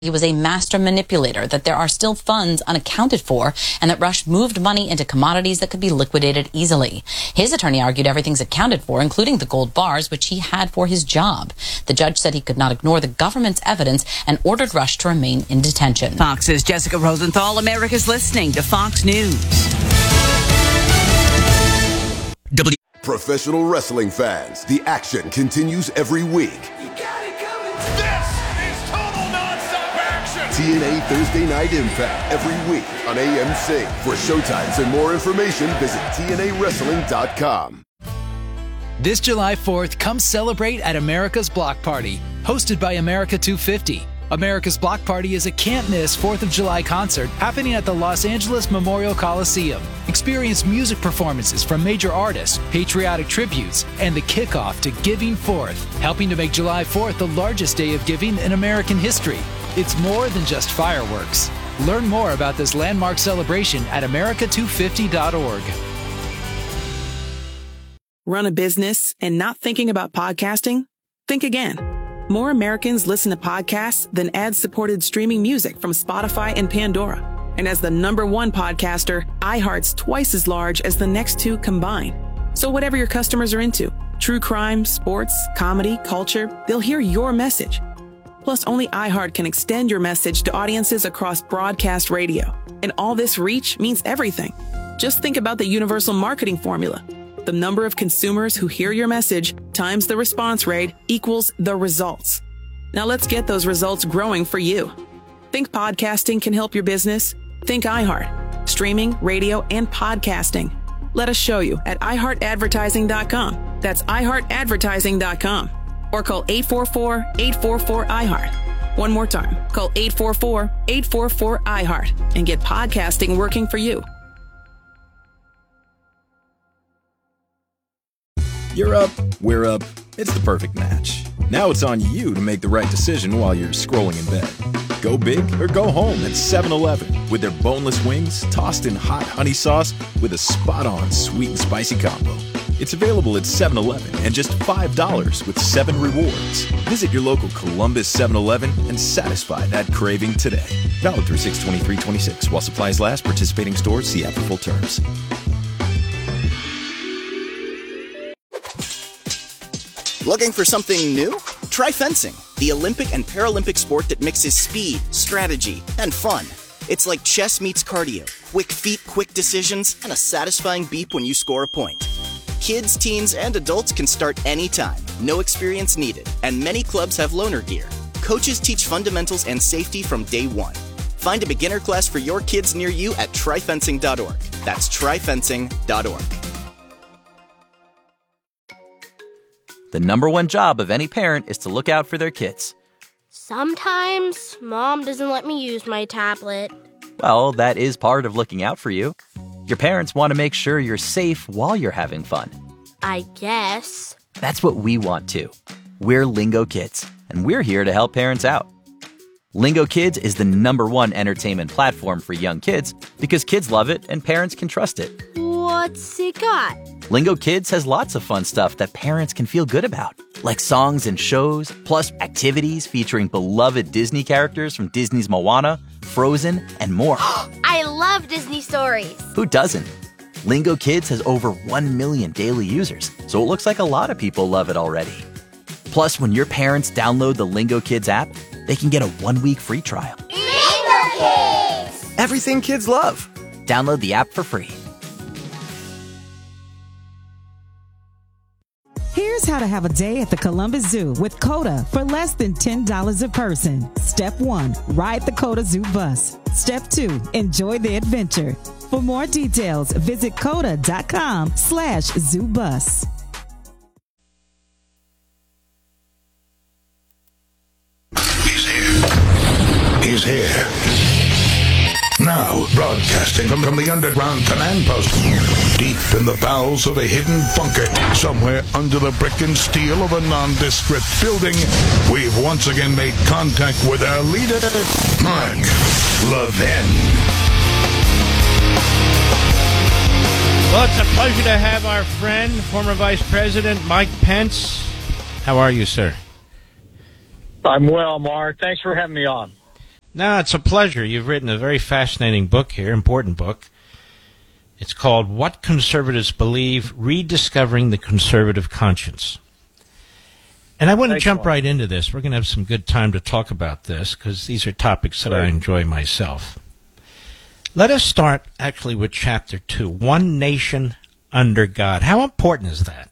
He was a master manipulator, that there are still funds unaccounted for, and that Rush moved money into commodities that could be liquidated easily. His attorney argued everything's accounted for, including the gold bars, which he had for his job. The judge said he could not ignore the government's evidence and ordered Rush to remain in detention. Fox's Jessica Rosenthal. America's listening to Fox News. Professional wrestling fans, the action continues every week. TNA Thursday Night Impact every week on AMC. For showtimes and more information, visit TNAWrestling.com. This July 4th, come celebrate at America's Block Party, hosted by America 250. America's Block Party is a can't-miss 4th of July concert happening at the Los Angeles Memorial Coliseum. Experience music performances from major artists, patriotic tributes, and the kickoff to Giving Forth, helping to make July 4th the largest day of giving in American history. It's more than just fireworks. Learn more about this landmark celebration at america250.org. Run a business and not thinking about podcasting? Think again. More Americans listen to podcasts than ad-supported streaming music from Spotify and Pandora. And as the #1 podcaster, iHeart's twice as large as the next two combined. So whatever your customers are into, true crime, sports, comedy, culture, they'll hear your message. Plus, only iHeart can extend your message to audiences across broadcast radio. And all this reach means everything. Just think about the universal marketing formula. The number of consumers who hear your message times the response rate equals the results. Now let's get those results growing for you. Think podcasting can help your business? Think iHeart. Streaming, radio, and podcasting. Let us show you at iHeartAdvertising.com. That's iHeartAdvertising.com. Or call 844-844-iHeart. One more time, call 844-844-iHeart and get podcasting working for you. You're up, we're up. It's the perfect match. Now it's on you to make the right decision while you're scrolling in bed. Go big or go home at 7-Eleven with their boneless wings tossed in hot honey sauce with a spot-on sweet and spicy combo. It's available at 7-Eleven and just $5 with 7 rewards. Visit your local Columbus 7-Eleven and satisfy that craving today. Valid through 6/23/26 while supplies last. Participating stores, see app for full terms. Looking for something new? Try fencing, the Olympic and Paralympic sport that mixes speed, strategy, and fun. It's like chess meets cardio, quick feet, quick decisions, and a satisfying beep when you score a point. Kids, teens, and adults can start anytime, no experience needed, and many clubs have loaner gear. Coaches teach fundamentals and safety from day one. Find a beginner class for your kids near you at tryfencing.org. That's tryfencing.org. The #1 job of any parent is to look out for their kids. Sometimes Mom doesn't let me use my tablet. Well, that is part of looking out for you. Your parents want to make sure you're safe while you're having fun. I guess. That's what we want too. We're Lingo Kids, and we're here to help parents out. Lingo Kids is the #1 entertainment platform for young kids because kids love it and parents can trust it. What's it got? Lingo Kids has lots of fun stuff that parents can feel good about, like songs and shows, plus activities featuring beloved Disney characters from Disney's Moana, Frozen, and more. I love Disney stories. Who doesn't? Lingo Kids has over 1 million daily users, so it looks like a lot of people love it already. Plus, when your parents download the Lingo Kids app, they can get a 1-week free trial. Lingo Kids! Everything kids love. Download the app for free. Here's how to have a day at the Columbus Zoo with COTA for less than $10 a person. Step 1, ride the COTA Zoo bus. Step 2, enjoy the adventure. For more details, visit COTA.com/zoobus. He's here. Now, broadcasting from the underground command post, deep in the bowels of a hidden bunker, somewhere under the brick and steel of a nondescript building, we've once again made contact with our leader, Mark Levin. Well, it's a pleasure to have our friend, former Vice President Mike Pence. How are you, sir? I'm well, Mark. Thanks for having me on. No, it's a pleasure. You've written a very fascinating book here, important book. It's called What Conservatives Believe, Rediscovering the Conservative Conscience. And I want to jump right into this. We're going to have some good time to talk about this because these are topics that I enjoy myself. Let us start actually with Chapter 2, One Nation Under God. How important is that?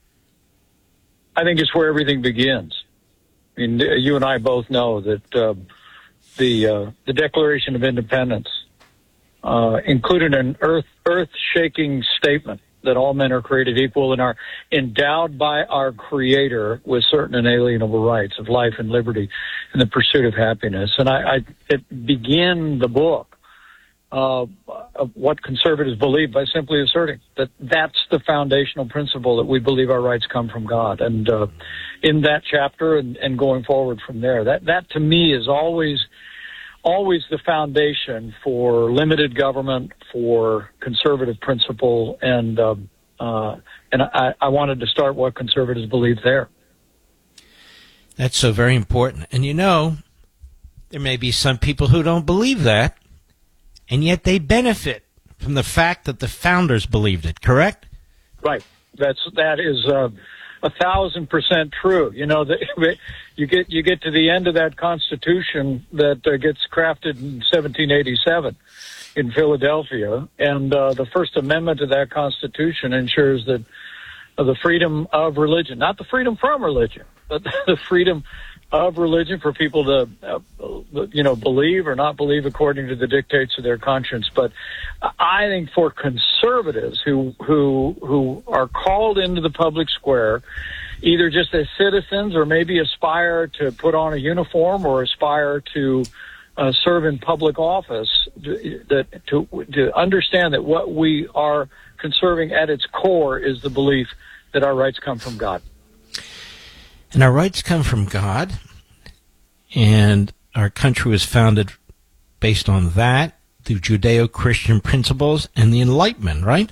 I think it's where everything begins. I mean, you and I both know that the Declaration of Independence included an earth-shaking statement that all men are created equal and are endowed by our Creator with certain inalienable rights of life and liberty and the pursuit of happiness. And it began the book of what conservatives believe by simply asserting that that's the foundational principle, that we believe our rights come from God. And in that chapter and going forward from there, that to me is always the foundation for limited government, for conservative principle, and I wanted to start what conservatives believe there. That's so very important. And you know, there may be some people who don't believe that, and yet they benefit from the fact that the founders believed it, correct? Right. That is 1,000% true. You know, you get to the end of that Constitution that gets crafted in 1787 in Philadelphia, and the First Amendment to that Constitution ensures that the freedom of religion, not the freedom from religion, but the freedom of religion for people to, believe or not believe according to the dictates of their conscience. But I think for conservatives who are called into the public square, either just as citizens or maybe aspire to put on a uniform or aspire to serve in public office, to understand that what we are conserving at its core is the belief that our rights come from God. And our rights come from God, and our country was founded based on that, through Judeo-Christian principles and the Enlightenment, right?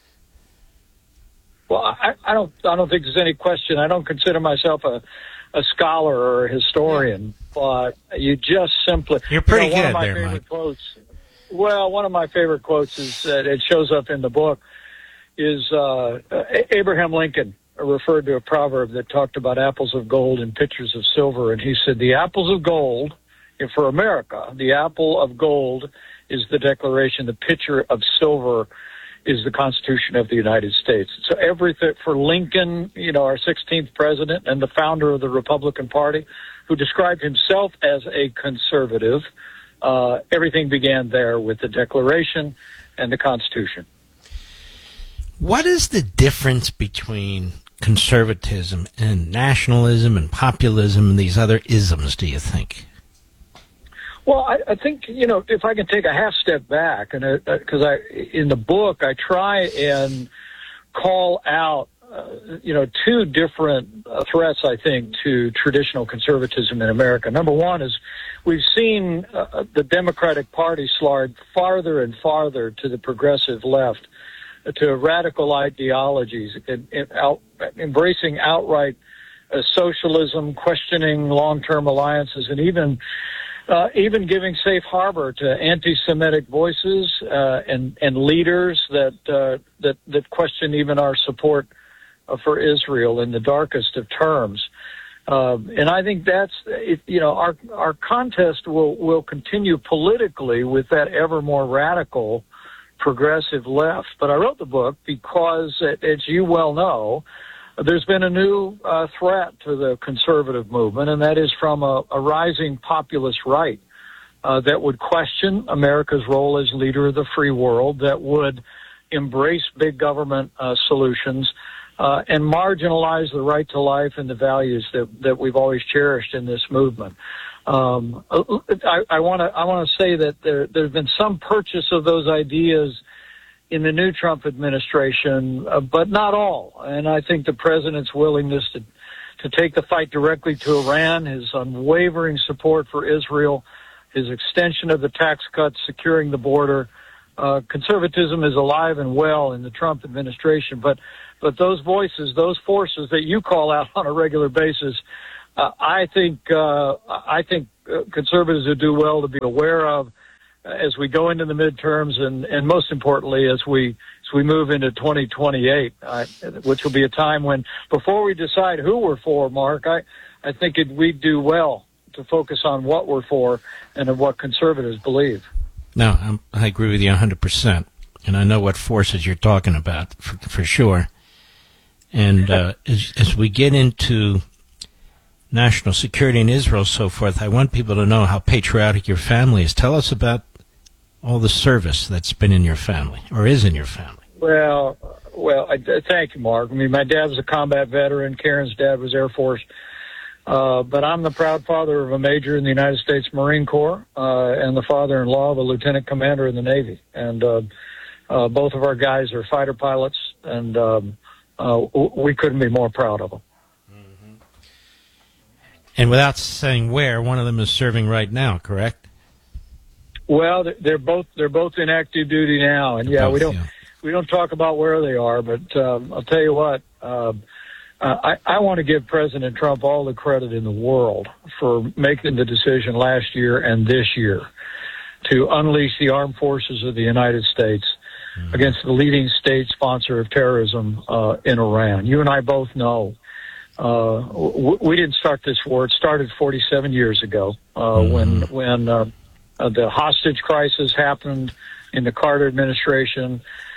Well, I don't think there's any question. I don't consider myself a scholar or a historian, but you just simply... You're pretty good one of my there, favorite Mike. quotes. Well, one of my favorite quotes is that it shows up in the book is Abraham Lincoln referred to a proverb that talked about apples of gold and pitchers of silver, and he said, the apples of gold, for America, the apple of gold is the Declaration, the pitcher of silver is the Constitution of the United States. So everything for Lincoln, our 16th president and the founder of the Republican Party, who described himself as a conservative, everything began there with the Declaration and the Constitution. What is the difference between conservatism and nationalism and populism and these other isms, do you think? Well, I think, if I can take a half step back, and because in the book, I try and call out, two different threats, I think, to traditional conservatism in America. Number one is we've seen the Democratic Party slide farther and farther to the progressive left, to radical ideologies, embracing outright socialism, questioning long-term alliances, and even giving safe harbor to anti-Semitic voices and leaders that question even our support for Israel in the darkest of terms. And I think that's our contest will continue politically with that ever more radical progressive left. But I wrote the book because, as you well know, there's been a new threat to the conservative movement, and that is from a rising populist right that would question America's role as leader of the free world, that would embrace big government solutions and marginalize the right to life and the values that we've always cherished in this movement. I want to say that there's been some purchase of those ideas in the new Trump administration, but not all. And I think the president's willingness to take the fight directly to Iran, his unwavering support for Israel, his extension of the tax cuts, securing the border, conservatism is alive and well in the Trump administration. But those voices, those forces that you call out on a regular basis, I think conservatives would do well to be aware of as we go into the midterms, and most importantly, as we move into 2028, which will be a time when, before we decide who we're for, Mark, I think we'd do well to focus on what we're for and of what conservatives believe. No, I agree with you 100%, and I know what forces you're talking about for sure. And as we get into national security in Israel, so forth, I want people to know how patriotic your family is. Tell us about all the service that's been in your family, or is in your family. Well, thank you, Mark. I mean, my dad was a combat veteran. Karen's dad was Air Force. But I'm the proud father of a major in the United States Marine Corps, and the father-in-law of a lieutenant commander in the Navy. And both of our guys are fighter pilots, and we couldn't be more proud of them. Mm-hmm. And without saying where, one of them is serving right now, correct? Well, they're both in active duty now, and we don't talk about where they are, but I'll tell you what, I want to give President Trump all the credit in the world for making the decision last year and this year to unleash the armed forces of the United States against the leading state sponsor of terrorism in Iran. You and I both know we didn't start this war. It started 47 years ago when the hostage crisis happened in the Carter administration.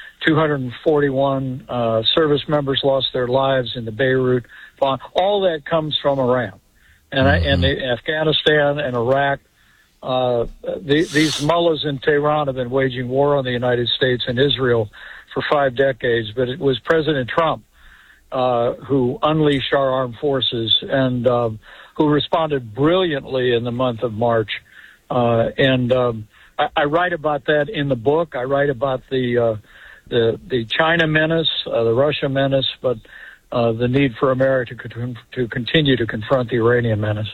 241 service members lost their lives in the Beirut bomb. All that comes from Iran and Afghanistan and Iraq. These mullahs in Tehran have been waging war on the United States and Israel for 5 decades, but it was President Trump who unleashed our armed forces and who responded brilliantly in the month of March. I write about that in the book. I write about the China menace, the Russia menace, but the need for America to continue to confront the Iranian menace.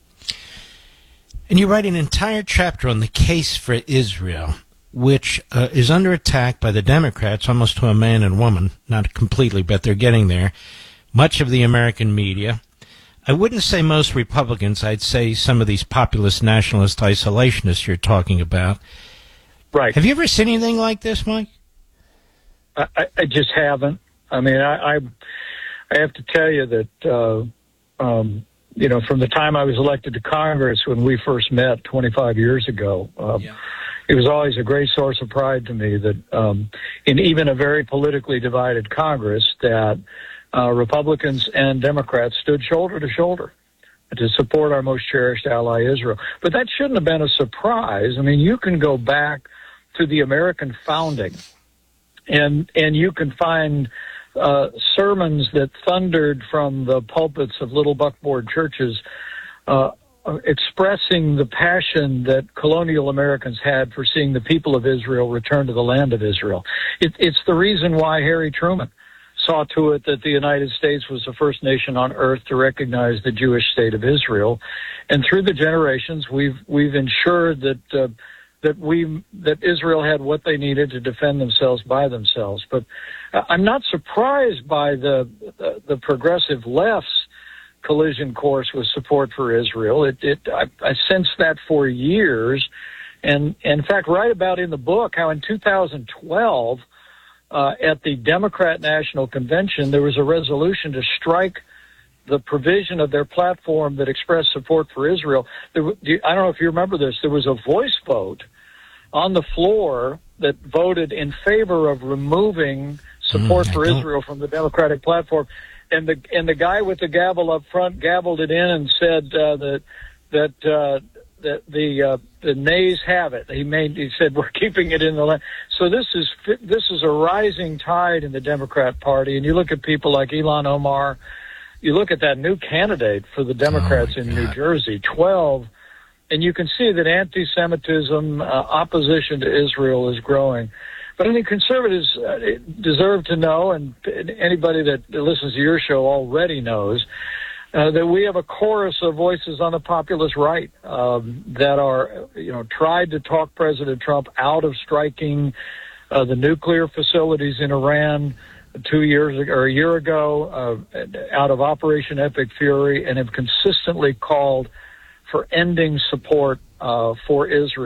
And you write an entire chapter on the case for Israel, which is under attack by the Democrats, almost to a man and woman, not completely, but they're getting there. Much of the American media. I wouldn't say most Republicans. I'd say some of these populist, nationalist, isolationists you're talking about. Right. Have you ever seen anything like this, Mike? I just haven't. I mean, I have to tell you that, from the time I was elected to Congress when we first met 25 years ago, it was always a great source of pride to me that in even a very politically divided Congress that Republicans and Democrats stood shoulder to shoulder to support our most cherished ally, Israel. But that shouldn't have been a surprise. I mean, you can go back to the American founding, and you can find sermons that thundered from the pulpits of little buckboard churches expressing the passion that colonial Americans had for seeing the people of Israel return to the land of Israel. It's the reason why Harry Truman saw to it that the United States was the first nation on earth to recognize the Jewish state of Israel. And through the generations, we've ensured that Israel had what they needed to defend themselves by themselves. But I'm not surprised by the progressive left's collision course with support for Israel. I sensed that for years. And in fact, write about in the book how in 2012, at the Democrat National Convention, there was a resolution to strike the provision of their platform that expressed support for Israel. I don't know if you remember this. There was a voice vote on the floor that voted in favor of removing support for Israel from the Democratic platform. And the guy with the gavel up front gabbled it in and said that the nays have it. He said we're keeping it in the land. So this is a rising tide in the Democrat Party. And you look at people like Ilhan Omar. You look at that new candidate for the Democrats in New Jersey, 12, and you can see that anti-Semitism, opposition to Israel is growing. But I think conservatives deserve to know, and anybody that listens to your show already knows, that we have a chorus of voices on the populist right that are, tried to talk President Trump out of striking the nuclear facilities in Iran 2 years ago, or a year ago, out of Operation Epic Fury, and have consistently called for ending support for Israel.